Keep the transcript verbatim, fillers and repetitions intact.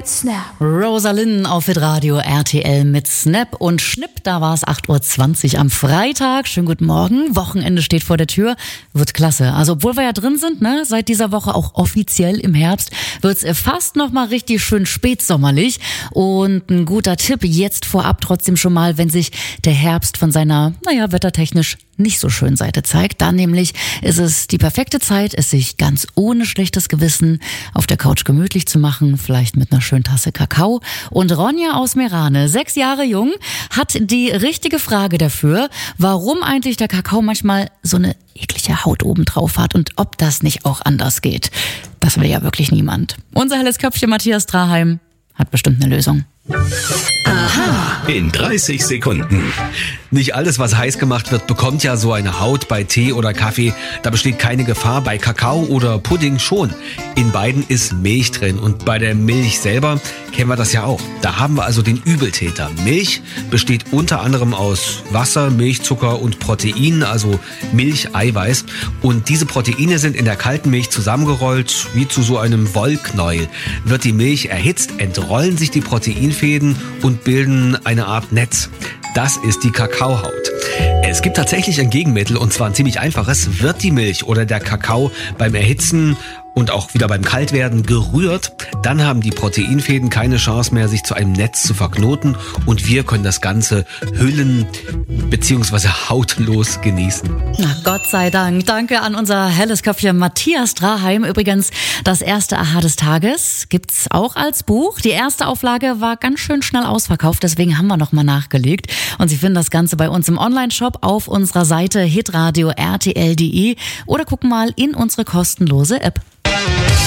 mit Snap. Rosalind auf Hitradio R T L mit Snap und Schnipp. Da war es acht Uhr zwanzig am Freitag. Schönen guten Morgen. Wochenende steht vor der Tür. Wird klasse. Also obwohl wir ja drin sind, ne, seit dieser Woche auch offiziell im Herbst, wird's fast noch mal richtig schön spätsommerlich. Und ein guter Tipp jetzt vorab trotzdem schon mal, wenn sich der Herbst von seiner, naja, wettertechnisch nicht so schön Seite zeigt. Dann nämlich ist es die perfekte Zeit, es sich ganz ohne schlechtes Gewissen auf der Couch gemütlich zu machen, vielleicht mit einer schönen Tasse Kakao. Und Ronja aus Meerane, sechs Jahre jung, hat die richtige Frage dafür, warum eigentlich der Kakao manchmal so eine eklige Haut oben drauf hat und ob das nicht auch anders geht. Das will ja wirklich niemand. Unser helles Köpfchen Matthias Draheim hat bestimmt eine Lösung. Aha. In dreißig Sekunden. Nicht alles, was heiß gemacht wird, bekommt ja so eine Haut. Bei Tee oder Kaffee, da besteht keine Gefahr. Bei Kakao oder Pudding schon. In beiden ist Milch drin. Und bei der Milch selber kennen wir das ja auch. Da haben wir also den Übeltäter. Milch besteht unter anderem aus Wasser, Milchzucker und Proteinen, also Milcheiweiß. Und diese Proteine sind in der kalten Milch zusammengerollt, wie zu so einem Wollknäuel. Wird die Milch erhitzt, entrollen sich die Proteinfäden und bilden eine Art Netz. Das ist die Kakaohaut. Es gibt tatsächlich ein Gegenmittel, und zwar ein ziemlich einfaches. Wird die Milch oder der Kakao beim Erhitzen und auch wieder beim Kaltwerden gerührt, dann haben die Proteinfäden keine Chance mehr, sich zu einem Netz zu verknoten, und wir können das Ganze hüllen bzw. hautlos genießen. Na, Gott sei Dank. Danke an unser helles Köpfchen Matthias Draheim. Übrigens, das erste Aha des Tages gibt's auch als Buch. Die erste Auflage war ganz schön schnell ausverkauft, deswegen haben wir nochmal nachgelegt. Und Sie finden das Ganze bei uns im Online-Shop auf unserer Seite hitradio r t l punkt d e oder gucken mal in unsere kostenlose App.